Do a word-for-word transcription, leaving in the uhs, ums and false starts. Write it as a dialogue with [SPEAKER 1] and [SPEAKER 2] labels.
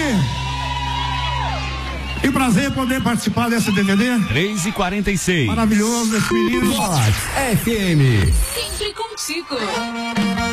[SPEAKER 1] Que prazer poder participar dessa D V D.
[SPEAKER 2] três e quarenta e seis.
[SPEAKER 1] Maravilhoso esse menino.
[SPEAKER 3] Vox F M.
[SPEAKER 4] Sempre contigo.